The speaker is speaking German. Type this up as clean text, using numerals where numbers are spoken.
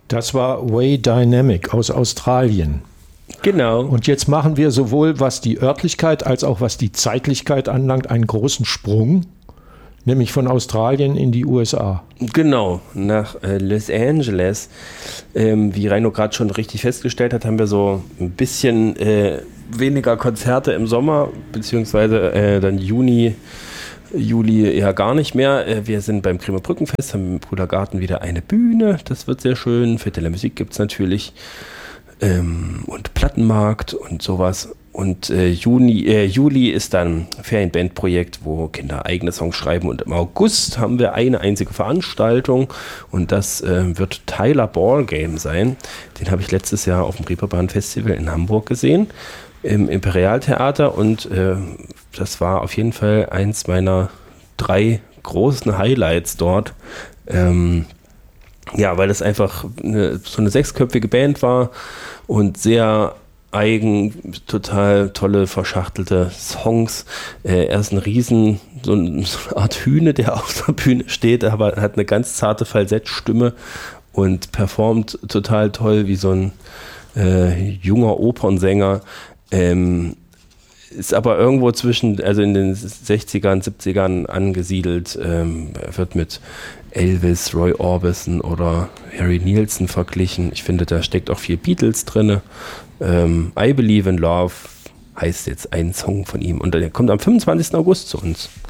Das war Way Dynamic aus Australien. Genau. Und jetzt machen wir sowohl was die Örtlichkeit als auch was die Zeitlichkeit anlangt einen großen Sprung, nämlich von Australien in die USA. Genau, nach Los Angeles. Wie Reino gerade schon richtig festgestellt hat, haben wir so ein bisschen weniger Konzerte im Sommer, beziehungsweise dann Juli eher gar nicht mehr. Wir sind beim Bremer Brückenfest, haben im Brüdergarten wieder eine Bühne, das wird sehr schön. Fête de la Musique gibt es natürlich. Und Plattenmarkt und sowas. Und Juli ist dann Ferienbandprojekt, wo Kinder eigene Songs schreiben. Und im August haben wir eine einzige Veranstaltung und das wird Tyler Ballgame sein. Den habe ich letztes Jahr auf dem Reeperbahn Festival in Hamburg gesehen, im Imperialtheater. Und das war auf jeden Fall eins meiner 3 großen Highlights dort. Ja, weil das einfach so eine 6-köpfige Band war und sehr eigen, total tolle, verschachtelte Songs. Er ist ein Riesen, so eine Art Hühne, der auf der Bühne steht, aber hat eine ganz zarte Falsettstimme und performt total toll wie so ein junger Opernsänger. Ist aber irgendwo zwischen, also in den 60ern, 70ern angesiedelt, wird mit Elvis, Roy Orbison oder Harry Nilsson verglichen. Ich finde, da steckt auch viel Beatles drin. I Believe in Love heißt jetzt ein Song von ihm und der kommt am 25. August zu uns.